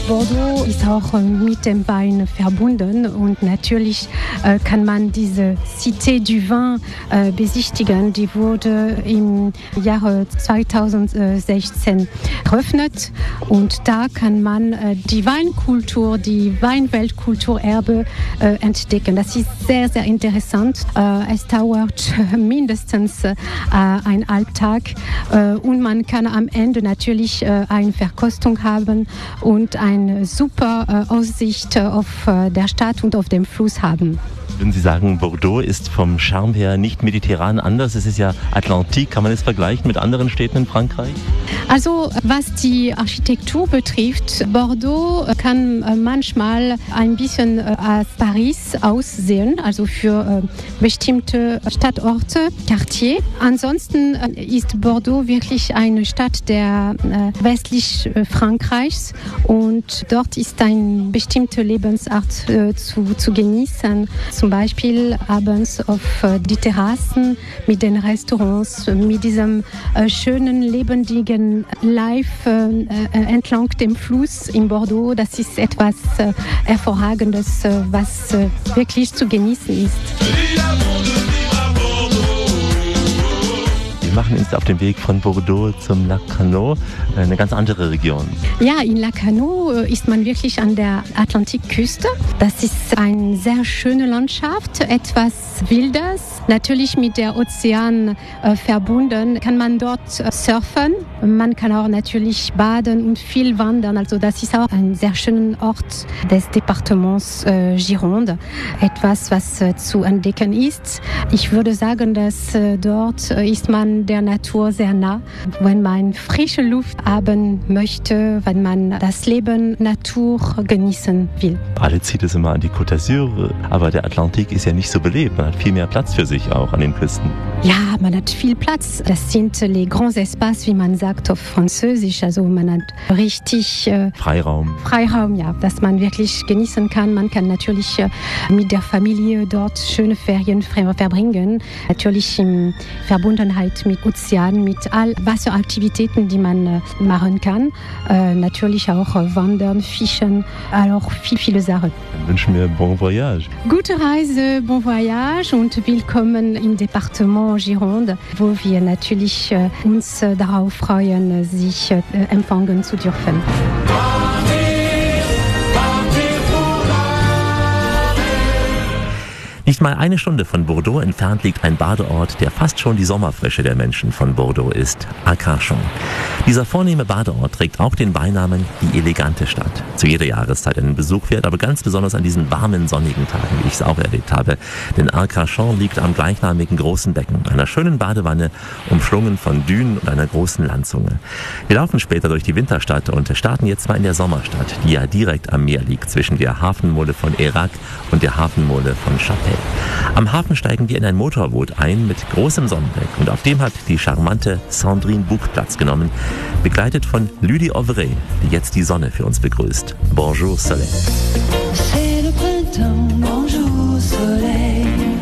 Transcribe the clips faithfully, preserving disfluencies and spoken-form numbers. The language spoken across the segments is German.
Bordeaux ist auch mit dem Wein verbunden und natürlich äh, kann man diese Cité du Vin äh, besichtigen. Die wurde im Jahre zweitausendsechzehn eröffnet und da kann man äh, die Weinkultur, die Weinweltkulturerbe äh, entdecken. Das ist sehr, sehr interessant. Äh, es dauert mindestens äh, ein Alltag äh, und man kann am Ende natürlich äh, eine Verkostung haben und eine super äh, Aussicht auf äh, der Stadt und auf dem Fluss haben. Würden Sie sagen, Bordeaux ist vom Charme her nicht mediterran anders? Es ist ja Atlantik. Kann man es vergleichen mit anderen Städten in Frankreich? Also was die Architektur betrifft, Bordeaux kann manchmal ein bisschen als Paris aussehen, also für bestimmte Stadtorte, Quartier. Ansonsten ist Bordeaux wirklich eine Stadt der westlich Frankreichs und dort ist eine bestimmte Lebensart zu, zu genießen. Zum Beispiel abends auf die Terrassen mit den Restaurants, mit diesem äh, schönen, lebendigen Life äh, entlang dem Fluss in Bordeaux. Das ist etwas äh, Hervorragendes, äh, was äh, wirklich zu genießen ist. Wir machen uns auf den Weg von Bordeaux zum Lac Carnot, eine ganz andere Region. Ja, in Lac Carnot ist man wirklich an der Atlantikküste. Das ist eine sehr schöne Landschaft, etwas Wildes, natürlich mit der Ozean äh, verbunden. Kann man dort äh, surfen, man kann auch natürlich baden und viel wandern. Also das ist auch ein sehr schöner Ort des Departements äh, Gironde, etwas, was äh, zu entdecken ist. Ich würde sagen, dass äh, dort äh, ist man der Natur sehr nah. Wenn man frische Luft haben möchte, wenn man das Leben Natur genießen will. Alle zieht es immer an die Côte d'Azur, aber der Atlantik ist ja nicht so belebt. Man hat viel mehr Platz für sich auch an den Küsten. Ja, man hat viel Platz. Das sind les grands espaces, wie man sagt auf Französisch. Also man hat richtig äh, Freiraum. Freiraum, ja, dass man wirklich genießen kann. Man kann natürlich äh, mit der Familie dort schöne Ferien verbringen. Natürlich in Verbundenheit mit Ozean, mit all Wasseraktivitäten, die man äh, machen kann. Äh, natürlich auch äh, wandern, fischen, also viel, viele Sachen. Dann wünschen wir bon voyage. Gute Reise, bon voyage und willkommen im Departement Gironde, wo wir natürlich äh, uns äh, darauf freuen, sich äh, empfangen zu dürfen. Nicht mal eine Stunde von Bordeaux entfernt liegt ein Badeort, der fast schon die Sommerfrische der Menschen von Bordeaux ist, Arcachon. Dieser vornehme Badeort trägt auch den Beinamen die elegante Stadt. Zu jeder Jahreszeit einen Besuch wert, aber ganz besonders an diesen warmen, sonnigen Tagen, wie ich es auch erlebt habe. Denn Arcachon liegt am gleichnamigen großen Becken, einer schönen Badewanne, umschlungen von Dünen und einer großen Landzunge. Wir laufen später durch die Winterstadt und starten jetzt mal in der Sommerstadt, die ja direkt am Meer liegt, zwischen der Hafenmole von Hérac und der Hafenmole von Chapelle. Am Hafen steigen wir in ein Motorboot ein mit großem Sonnendeck und auf dem hat die charmante Sandrine Bouc Platz genommen, begleitet von Lydie Ovray, die jetzt die Sonne für uns begrüßt. Bonjour Soleil. C'est le printemps, bonjour Soleil.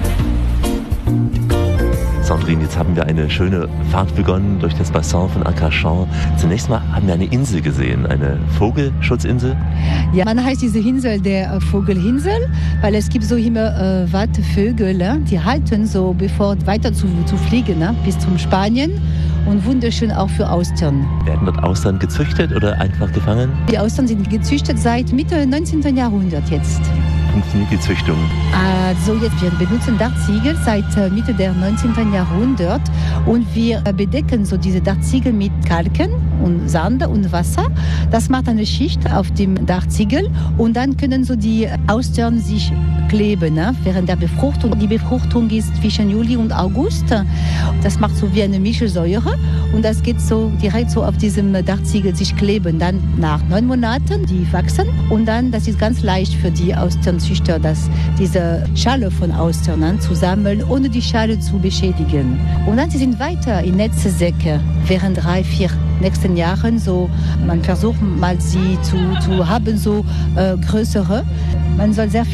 Sandrine, jetzt haben wir eine schöne Fahrt begonnen durch das Bassin von Arcachon. Zunächst mal haben wir eine Insel gesehen, eine Vogelschutzinsel. Ja, man heißt diese Insel der Vogelinsel, weil es gibt so immer äh, Wattvögel, die halten so, bevor weiter zu, zu fliegen, ne, bis zum Spanien. Und wunderschön auch für Austern. Werden dort Austern gezüchtet oder einfach gefangen? Die Austern sind gezüchtet seit Mitte neunzehnten Jahrhundert jetzt. Funktioniert die Züchtung? Also jetzt, wir benutzen Dartziegel seit Mitte der neunzehnten Jahrhundert und wir bedecken so diese Dartziegel mit Kalken und Sand und Wasser. Das macht eine Schicht auf dem Dartziegel und dann können so die Austern sich kleben, ne, während der Befruchtung. Die Befruchtung ist zwischen Juli und August. Das macht so wie eine Mischsäure und das geht so direkt so auf diesem Dartziegel sich kleben. Dann nach neun Monaten, die wachsen und dann, das ist ganz leicht für die Austernzüchter, dass diese Schale von Austern zu sammeln, ohne die Schale zu beschädigen. Und dann sie sind weiter in Netzsäcke während drei, vier nächsten Jahren. So, man versucht mal sie zu, zu haben, so äh, größere. Man soll sehr viele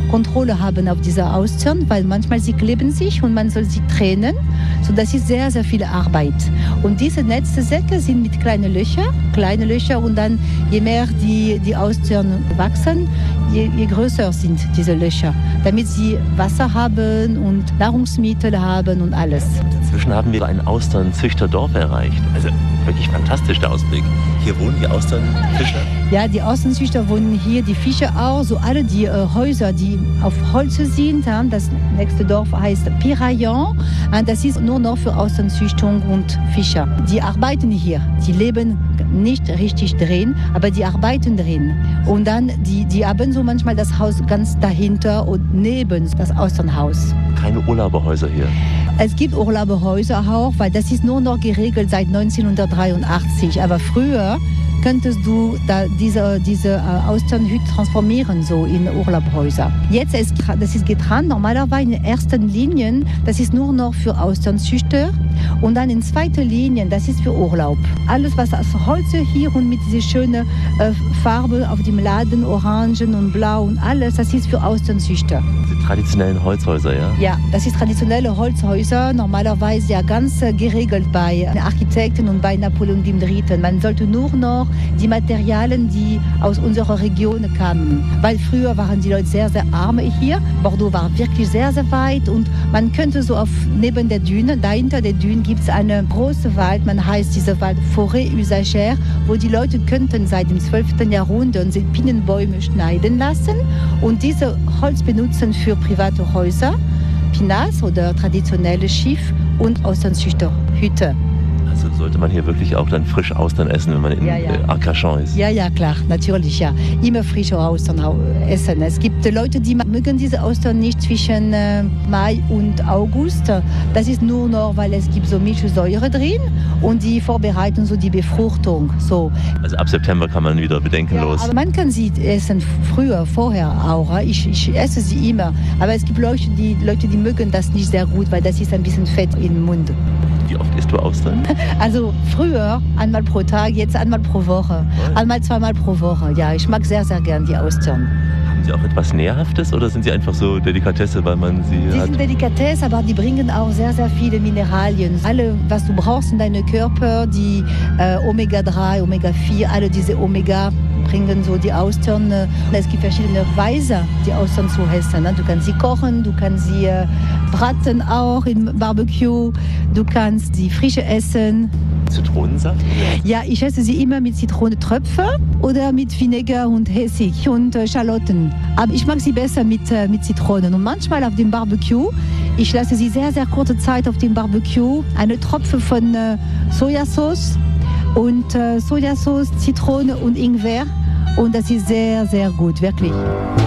Kontrolle haben auf diese Austern, weil manchmal sie kleben sich und man soll sie trennen. So, das ist sehr, sehr viel Arbeit. Und diese Netzsäcke sind mit kleinen Löchern, kleine Löcher und dann, je mehr die, die Austern wachsen, je, je größer sind diese Löcher, damit sie Wasser haben und Nahrungsmittel haben und alles. Inzwischen haben wir ein Austernzüchterdorf erreicht. Also wirklich fantastisch der Ausblick. Hier wohnen die Austernfischer? Ja, die Austernzüchter wohnen hier, die Fischer auch, so alle die äh, Häuser, die auf Holz sind. Ja, das nächste Dorf heißt Piraillon. Das ist nur noch für Austernzüchtung und Fischer. Die arbeiten hier, die leben nicht richtig drin, aber die arbeiten drin. Und dann, die, die haben so manchmal das Haus ganz dahinter und neben das Austernhaus. Keine Urlauberhäuser hier? Es gibt Urlauberhäuser auch, weil das ist nur noch geregelt seit neunzehnhundertdreiundachtzig. Aber früher könntest du da diese, diese äh, Austernhütte transformieren, so in Urlaubhäuser. Jetzt ist das ist getrennt, normalerweise in ersten Linien, das ist nur noch für Austernzüchter und dann in zweiter Linie, das ist für Urlaub. Alles, was aus Holz hier und mit dieser schönen äh, Farbe auf dem Laden, Orangen und Blau und alles, das ist für Austernzüchter. Die traditionellen Holzhäuser, ja? Ja, das ist traditionelle Holzhäuser, normalerweise ja ganz äh, geregelt bei Architekten und bei Napoleon der Dritte. Man sollte nur noch die Materialien, die aus unserer Region kamen. Weil früher waren die Leute sehr, sehr arm hier. Bordeaux war wirklich sehr, sehr weit und man könnte so auf, neben der Düne, dahinter der Düne gibt es einen großen Wald, man heißt dieser Wald Forêt usagère, wo die Leute könnten seit dem zwölften Jahrhundert Pinnenbäume schneiden lassen und diese Holz benutzen für private Häuser, Pinas oder traditionelle Schiff und Austernzüchterhütte. Also sollte man hier wirklich auch dann frisch Austern essen, wenn man in ja, ja. äh, Arcachon ist? Ja, ja, klar, natürlich, ja. Immer frische Austern essen. Es gibt Leute, die mögen diese Austern nicht zwischen äh, Mai und August. Das ist nur noch, weil es gibt so Milchsäure drin und die vorbereiten so die Befruchtung. So. Also ab September kann man wieder bedenkenlos. Ja, aber man kann sie essen früher, vorher auch. Ich, ich esse sie immer. Aber es gibt Leute die, Leute, die mögen das nicht sehr gut, weil das ist ein bisschen Fett im Mund. Wie oft isst du Austern? Also früher einmal pro Tag, jetzt einmal pro Woche. Einmal, zweimal pro Woche. Ja, ich mag sehr, sehr gern die Austern. Haben sie auch etwas Nährhaftes oder sind sie einfach so Delikatesse, weil man sie Sie hat? sind Delikatesse, aber die bringen auch sehr, sehr viele Mineralien. Alle, was du brauchst in deinem Körper, die äh, Omega drei, Omega vier, alle diese Omega bringen so die Austern. Es gibt verschiedene Weise, die Austern zu essen. Du kannst sie kochen, du kannst sie braten auch im Barbecue, du kannst sie frisch essen. Zitronensaft? Ja, ich esse sie immer mit Zitronentröpfen oder mit Vinegar und Essig und äh, Schalotten. Aber ich mag sie besser mit, äh, mit Zitronen. Und manchmal auf dem Barbecue, ich lasse sie sehr, sehr kurze Zeit auf dem Barbecue, eine Tropfe von äh, Sojasauce und äh, Sojasauce, Zitrone und Ingwer. Und das ist sehr, sehr gut, wirklich.